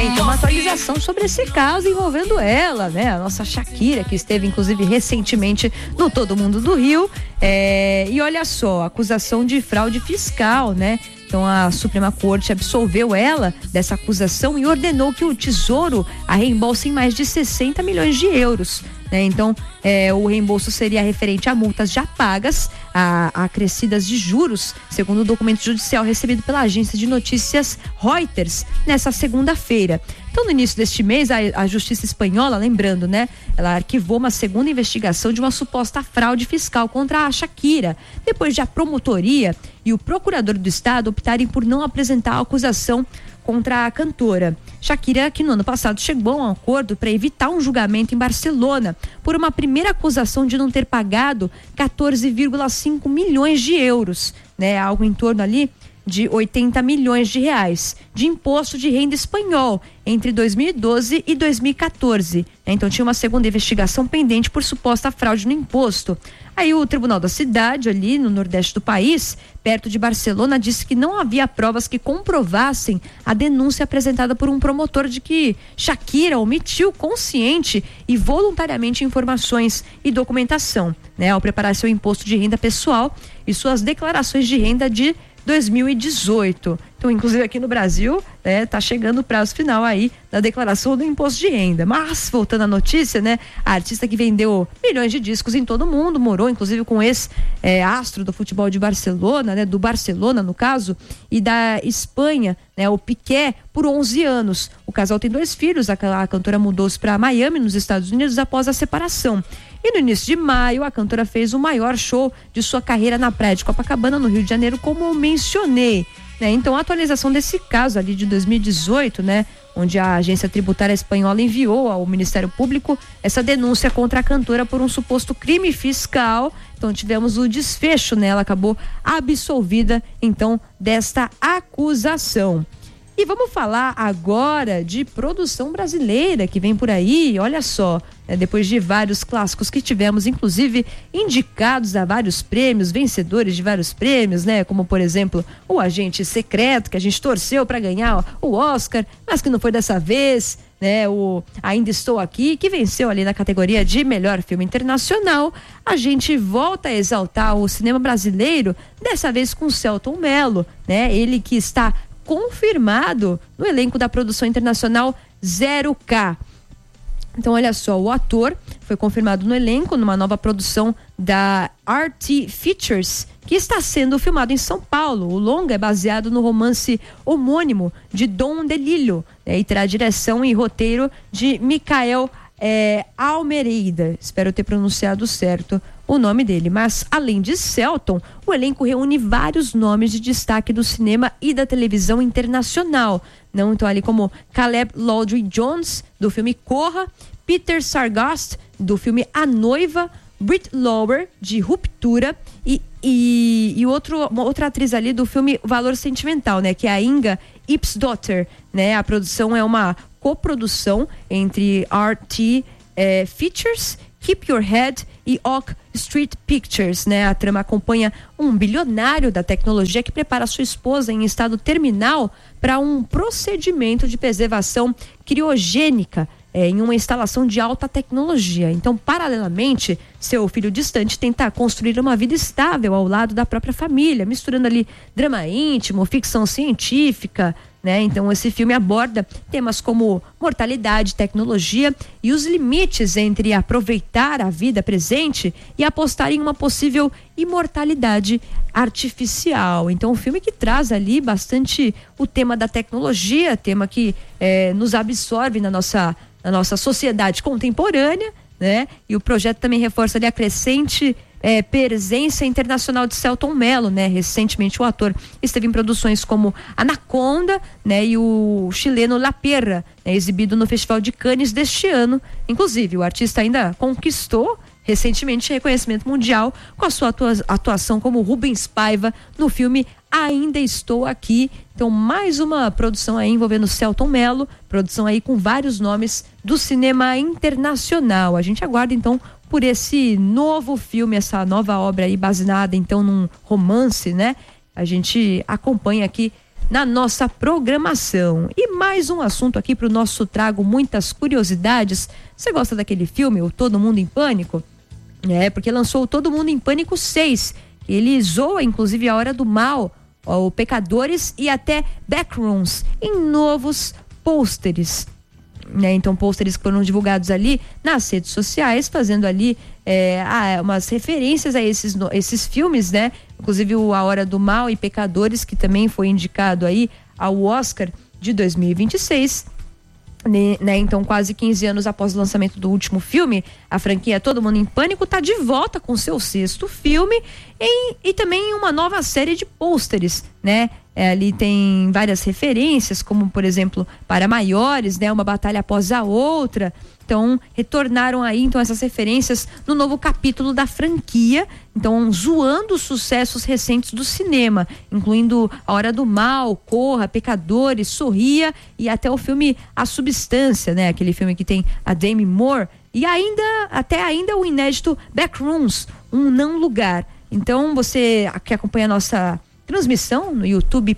Então uma atualização sobre esse caso envolvendo ela, né? A nossa Shakira, que esteve inclusive recentemente no Todo Mundo do Rio. E olha só, acusação de fraude fiscal, né? Então a Suprema Corte absolveu ela dessa acusação e ordenou que o Tesouro a reembolse em mais de 60 milhões de euros. Então, o reembolso seria referente a multas já pagas, acrescidas de juros, segundo o documento judicial recebido pela agência de notícias Reuters nessa segunda-feira. Então, no início deste mês, a Justiça Espanhola, lembrando, né, ela arquivou uma segunda investigação de uma suposta fraude fiscal contra a Shakira, depois de a promotoria e o procurador do estado optarem por não apresentar a acusação contra a cantora. Shakira, que no ano passado chegou a um acordo para evitar um julgamento em Barcelona por uma primeira acusação de não ter pagado 14,5 milhões de euros, né? Algo em torno ali de 80 milhões de reais de imposto de renda espanhol entre 2012 e 2014. Então tinha uma segunda investigação pendente por suposta fraude no imposto. Aí o Tribunal da Cidade, ali no nordeste do país, perto de Barcelona, disse que não havia provas que comprovassem a denúncia apresentada por um promotor de que Shakira omitiu consciente e voluntariamente informações e documentação, né, ao preparar seu imposto de renda pessoal e suas declarações de renda de 2018. Então, inclusive aqui no Brasil, tá chegando o prazo final aí da declaração do imposto de renda. Mas, voltando à notícia, né, a artista que vendeu milhões de discos em todo o mundo, morou inclusive com astro do futebol de Barcelona, né, do Barcelona no caso, e da Espanha, né, o Piqué, por 11 anos. O casal tem 2 filhos, a cantora mudou-se para Miami, nos Estados Unidos, após a separação. E no início de maio, a cantora fez o maior show de sua carreira na praia de Copacabana, no Rio de Janeiro, como eu mencionei. Então, a atualização desse caso ali de 2018, né, onde a agência tributária espanhola enviou ao Ministério Público essa denúncia contra a cantora por um suposto crime fiscal. Então, tivemos o desfecho, né? Ela acabou absolvida, então, desta acusação. E vamos falar agora de produção brasileira que vem por aí. Olha só, depois de vários clássicos que tivemos, inclusive indicados a vários prêmios, vencedores de vários prêmios, né? Como, por exemplo, o Agente Secreto, que a gente torceu para ganhar o Oscar, mas que não foi dessa vez, né? O Ainda Estou Aqui, que venceu ali na categoria de melhor filme internacional. A gente volta a exaltar o cinema brasileiro, dessa vez com Selton Mello, né? Ele que está confirmado no elenco da produção internacional 0K. Então, olha só, o ator foi confirmado no elenco numa nova produção da RT Features, que está sendo filmado em São Paulo. O longa é baseado no romance homônimo de Dom DeLillo, e terá direção e roteiro de Micael Almeida. Espero ter pronunciado certo o nome dele. Mas, além de Selton, o elenco reúne vários nomes de destaque do cinema e da televisão internacional. Então, ali como Caleb Lowry Jones, do filme Corra, Peter Sarsgaard, do filme A Noiva, Britt Lower, de Ruptura, e uma outra atriz ali do filme Valor Sentimental, né, que é a Inga Ipsdotter, né? A produção é uma coprodução entre RT Features, Keep Your Head e Oak Street Pictures, né? A trama acompanha um bilionário da tecnologia que prepara sua esposa em estado terminal para um procedimento de preservação criogênica em uma instalação de alta tecnologia. Então, paralelamente, seu filho distante tenta construir uma vida estável ao lado da própria família, misturando ali drama íntimo, ficção científica, né? Então, esse filme aborda temas como mortalidade, tecnologia e os limites entre aproveitar a vida presente e apostar em uma possível imortalidade artificial. Então, um filme que traz ali bastante o tema da tecnologia, tema que nos absorve na nossa sociedade contemporânea, né? E o projeto também reforça ali a crescente presença internacional de Selton Mello, né? Recentemente o ator esteve em produções como Anaconda, né? E o chileno La Perra, né? Exibido no Festival de Cannes deste ano. Inclusive, o artista ainda conquistou recentemente reconhecimento mundial com a sua atuação como Rubens Paiva no filme Ainda Estou Aqui. Então, mais uma produção aí envolvendo Selton Mello, produção aí com vários nomes do cinema internacional. A gente aguarda então por esse novo filme, essa nova obra aí baseada então num romance, né? A gente acompanha aqui na nossa programação. E mais um assunto aqui para o nosso Trago Muitas Curiosidades. Você gosta daquele filme, o Todo Mundo em Pânico? Porque lançou o Todo Mundo em Pânico 6. Ele zoa, inclusive, A Hora do Mal, o Pecadores e até Backrooms em novos pôsteres. Então, pôsteres que foram divulgados ali nas redes sociais, fazendo ali umas referências a esses filmes, né? Inclusive o A Hora do Mal e Pecadores, que também foi indicado aí ao Oscar de 2026. Então, quase 15 anos após o lançamento do último filme, a franquia Todo Mundo em Pânico está de volta com seu 6º filme e também uma nova série de pôsteres, né? Ali tem várias referências, como por exemplo, para maiores, né? Uma batalha após a outra. Então, retornaram aí essas referências no novo capítulo da franquia, então zoando os sucessos recentes do cinema, incluindo A Hora do Mal, Corra, Pecadores, Sorria e até o filme A Substância, né? Aquele filme que tem a Demi Moore e ainda o inédito Backrooms, Um Não Lugar. Então, você que acompanha a nossa transmissão no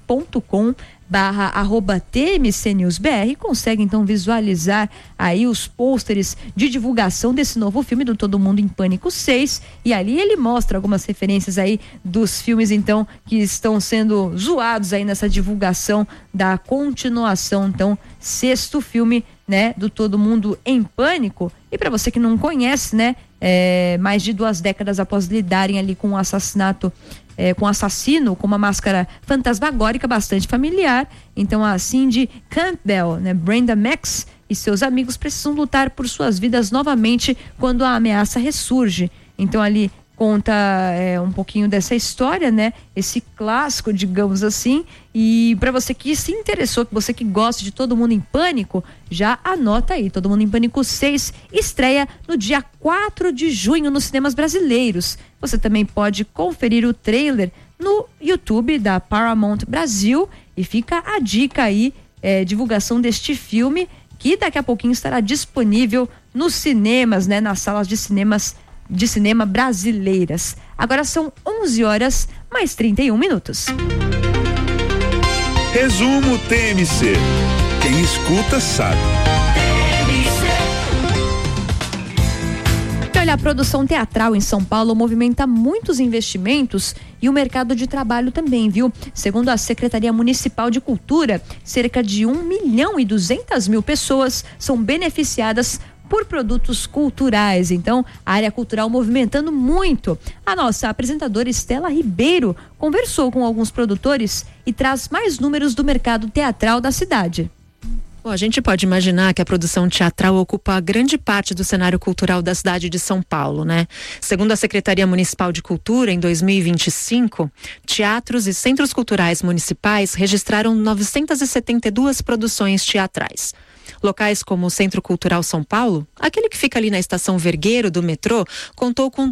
youtube.com/TMCNewsBR consegue então visualizar aí os pôsteres de divulgação desse novo filme do Todo Mundo em Pânico 6, e ali ele mostra algumas referências aí dos filmes então que estão sendo zoados aí nessa divulgação da continuação, então 6º filme, né, do Todo Mundo em Pânico. E para você que não conhece, né, mais de 2 décadas após lidarem ali com o assassinato, com um assassino com uma máscara fantasmagórica bastante familiar, então a Cindy Campbell, né, Brenda Max e seus amigos precisam lutar por suas vidas novamente quando a ameaça ressurge. Então ali conta um pouquinho dessa história, né? Esse clássico, digamos assim. E para você que se interessou, que você que gosta de Todo Mundo em Pânico, já anota aí, Todo Mundo em Pânico 6 estreia no dia 4 de junho nos cinemas brasileiros. Você também pode conferir o trailer no YouTube da Paramount Brasil e fica a dica aí, divulgação deste filme, que daqui a pouquinho estará disponível nos cinemas, né? Nas salas de cinema brasileiras. Agora são 11h mais 31. Resumo TMC. Quem escuta sabe. Olha, a produção teatral em São Paulo movimenta muitos investimentos e o mercado de trabalho também, viu? Segundo a Secretaria Municipal de Cultura, cerca de 1.200.000 pessoas são beneficiadas por produtos culturais. Então, a área cultural movimentando muito. A nossa apresentadora Estela Ribeiro conversou com alguns produtores e traz mais números do mercado teatral da cidade. Bom, a gente pode imaginar que a produção teatral ocupa grande parte do cenário cultural da cidade de São Paulo, né? Segundo a Secretaria Municipal de Cultura, em 2025, teatros e centros culturais municipais registraram 972 produções teatrais. Locais como o Centro Cultural São Paulo, aquele que fica ali na Estação Vergueiro do metrô, contou com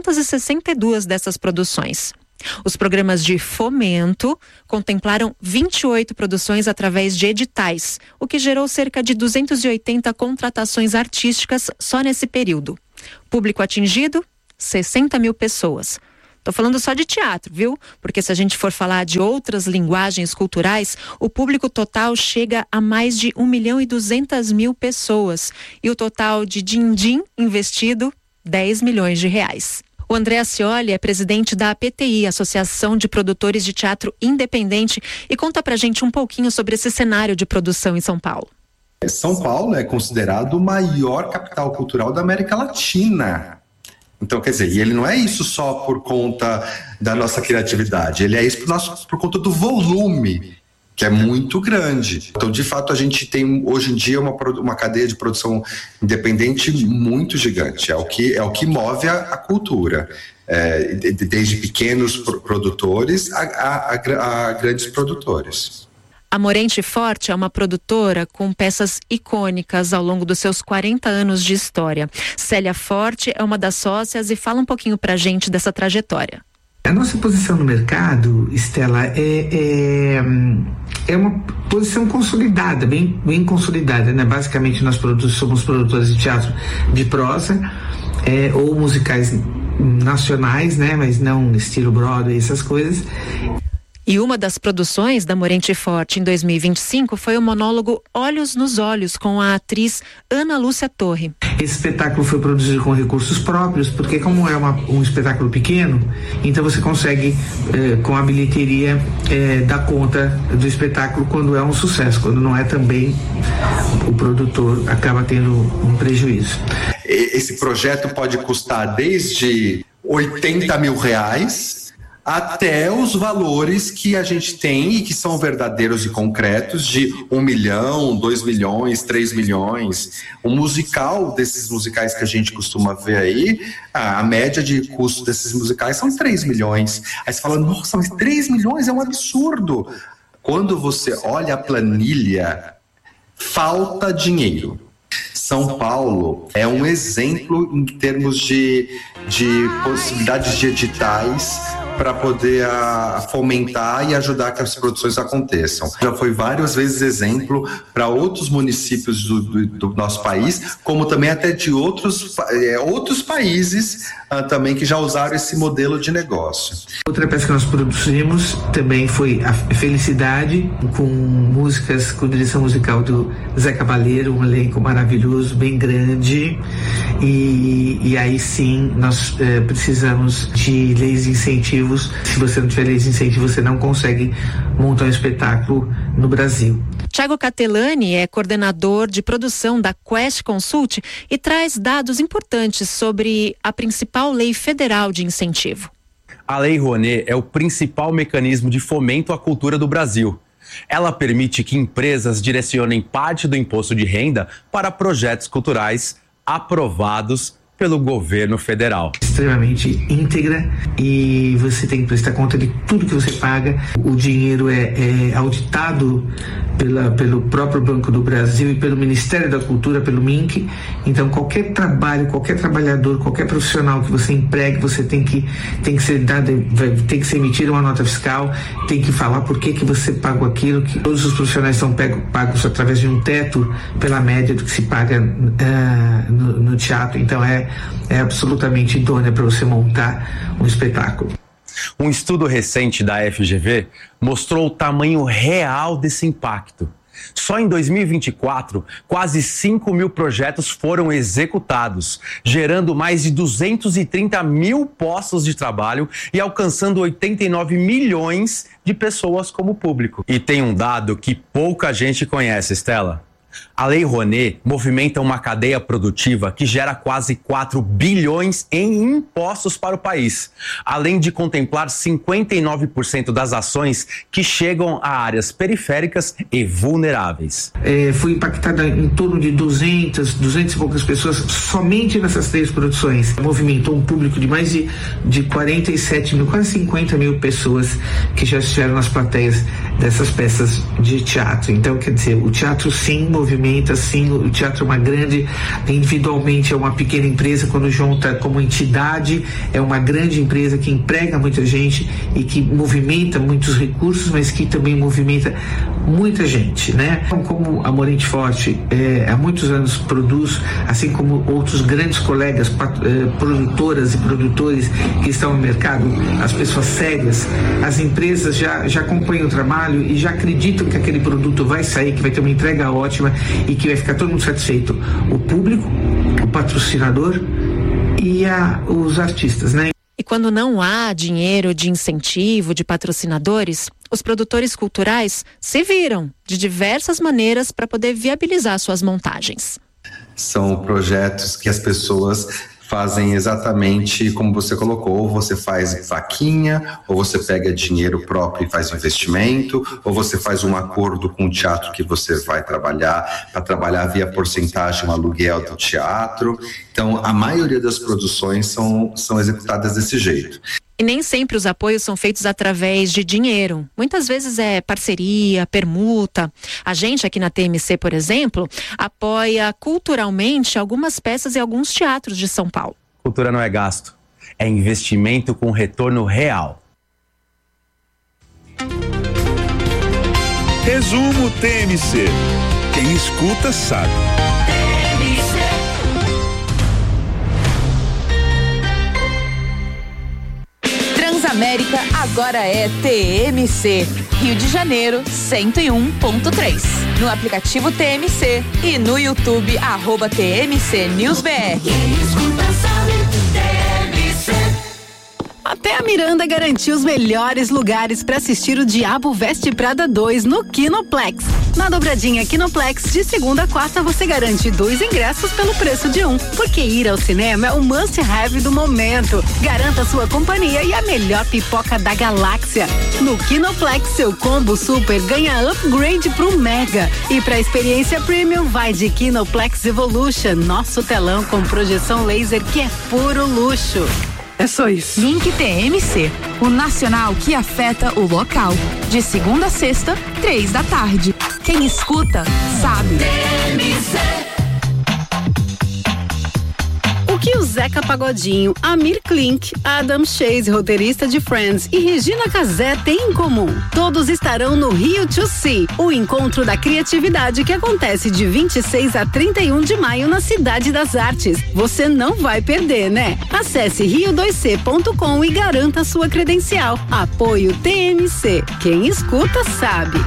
262 dessas produções. Os programas de fomento contemplaram 28 produções através de editais, o que gerou cerca de 280 contratações artísticas só nesse período. Público atingido, 60.000 pessoas. Tô falando só de teatro, viu? Porque se a gente for falar de outras linguagens culturais, o público total chega a mais de 1.200.000 pessoas. E o total de din-din investido, R$10 milhões. O André Ascioli é presidente da APTI, Associação de Produtores de Teatro Independente, e conta pra gente um pouquinho sobre esse cenário de produção em São Paulo. São Paulo é considerado o maior capital cultural da América Latina. Então, quer dizer, e ele não é isso só por conta da nossa criatividade, ele é isso por conta do volume, que é muito grande. Então, de fato, a gente tem hoje em dia uma cadeia de produção independente muito gigante. É o que move a cultura, desde pequenos produtores a grandes produtores. A Morente Forte é uma produtora com peças icônicas ao longo dos seus 40 anos de história. Célia Forte é uma das sócias e fala um pouquinho pra gente dessa trajetória. A nossa posição no mercado, Estela, é uma posição consolidada, bem consolidada, né? Basicamente nós somos produtores de teatro de prosa, ou musicais nacionais, né? Mas não estilo Broadway, essas coisas. E uma das produções da Morente Forte em 2025 foi o monólogo Olhos nos Olhos, com a atriz Ana Lúcia Torre. Esse espetáculo foi produzido com recursos próprios, porque como é um espetáculo pequeno, então você consegue, com a bilheteria, dar conta do espetáculo quando é um sucesso. Quando não é, também o produtor acaba tendo um prejuízo. Esse projeto pode custar desde R$80 mil até os valores que a gente tem e que são verdadeiros e concretos, de 1 milhão, 2 milhões, 3 milhões. O musical desses musicais que a gente costuma ver aí, a média de custo desses musicais são 3 milhões. Aí você fala, nossa, mas 3 milhões é um absurdo. Quando você olha a planilha, falta dinheiro. São Paulo é um exemplo em termos de possibilidades de editais para poder fomentar e ajudar que as produções aconteçam. Já foi várias vezes exemplo para outros municípios do nosso país, como também até de outros países também que já usaram esse modelo de negócio. Outra peça que nós produzimos também foi a Felicidade, com músicas, com direção musical do Zé Cavaleiro, um elenco maravilhoso, bem grande, e aí sim nós precisamos de leis de incentivo. Se você não tiver leis de incentivo, você não consegue montar um espetáculo no Brasil. Thiago Catelani é coordenador de produção da Quest Consult e traz dados importantes sobre a principal lei federal de incentivo. A Lei Rouanet é o principal mecanismo de fomento à cultura do Brasil. Ela permite que empresas direcionem parte do imposto de renda para projetos culturais aprovados pelo governo federal. Extremamente íntegra, e você tem que prestar conta de tudo que você paga. O dinheiro é auditado pelo próprio Banco do Brasil e pelo Ministério da Cultura, pelo MINC. Então qualquer trabalho, qualquer trabalhador, qualquer profissional que você empregue, você tem que ser emitida uma nota fiscal, tem que falar por que você pagou aquilo, que todos os profissionais são pagos através de um teto pela média do que se paga no teatro. Então é absolutamente idônea para você montar um espetáculo. Um estudo recente da FGV mostrou o tamanho real desse impacto. Só em 2024, quase 5 mil projetos foram executados, gerando mais de 230 mil postos de trabalho e alcançando 89 milhões de pessoas como público. E tem um dado que pouca gente conhece, Estela. A Lei Rouanet movimenta uma cadeia produtiva que gera quase 4 bilhões em impostos para o país, além de contemplar 59% das ações que chegam a áreas periféricas e vulneráveis. Foi impactada em torno de 200 e poucas pessoas somente nessas 3 produções. Movimentou um público de mais de 47 mil, quase 50 mil pessoas que já estiveram nas plateias dessas peças de teatro. Então, quer dizer, o teatro sim movimenta, sim, o teatro é uma grande, individualmente é uma pequena empresa, quando junta como entidade, é uma grande empresa que emprega muita gente e que movimenta muitos recursos, mas que também movimenta muita gente, né? Como a Morente Forte há muitos anos produz, assim como outros grandes colegas, produtoras e produtores que estão no mercado, as pessoas sérias, as empresas já acompanham o trabalho e já acreditam que aquele produto vai sair, que vai ter uma entrega ótima e que vai ficar todo mundo satisfeito. O público, o patrocinador e os artistas, né? E quando não há dinheiro de incentivo, de patrocinadores, os produtores culturais se viram de diversas maneiras para poder viabilizar suas montagens. São projetos que as pessoas fazem exatamente como você colocou, ou você faz vaquinha, ou você pega dinheiro próprio e faz investimento, ou você faz um acordo com o teatro que você vai trabalhar, para trabalhar via porcentagem, um aluguel do teatro. Então, a maioria das produções são executadas desse jeito. E nem sempre os apoios são feitos através de dinheiro. Muitas vezes é parceria, permuta. A gente aqui na TMC, por exemplo, apoia culturalmente algumas peças e alguns teatros de São Paulo. Cultura não é gasto, é investimento com retorno real. Resumo TMC. Quem escuta sabe. América agora é TMC. Rio de Janeiro, 101.3. No aplicativo TMC e no YouTube, @TMC News BR. Até a Miranda garantiu os melhores lugares para assistir o Diabo Veste Prada 2 no Kinoplex. Na dobradinha Kinoplex, de segunda a quarta, você garante 2 ingressos pelo preço de 1. Porque ir ao cinema é o must-have do momento. Garanta sua companhia e a melhor pipoca da galáxia. No Kinoplex, seu combo super ganha upgrade pro Mega. E pra experiência premium, vai de Kinoplex Evolution, nosso telão com projeção laser que é puro luxo. É só isso. Link TMC, o nacional que afeta o local. De segunda a sexta, 3 da tarde. Quem escuta, sabe. TMC. O que o Zeca Pagodinho, Amir Klink, Adam Chase, roteirista de Friends, e Regina Casé têm em comum? Todos estarão no Rio to See, o encontro da criatividade que acontece de 26 a 31 de maio na Cidade das Artes. Você não vai perder, né? Acesse rio2c.com e garanta sua credencial. Apoio TMC. Quem escuta sabe.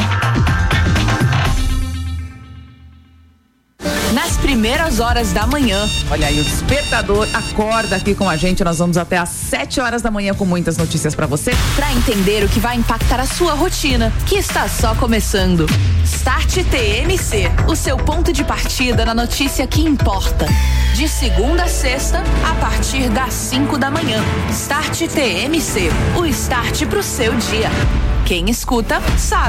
Nas primeiras horas da manhã. Olha aí, o Despertador acorda aqui com a gente. Nós vamos até às 7 horas da manhã com muitas notícias pra você. Pra entender o que vai impactar a sua rotina, que está só começando. Start TMC, o seu ponto de partida na notícia que importa. De segunda a sexta, a partir das 5 da manhã. Start TMC, o start pro seu dia. Quem escuta, sabe.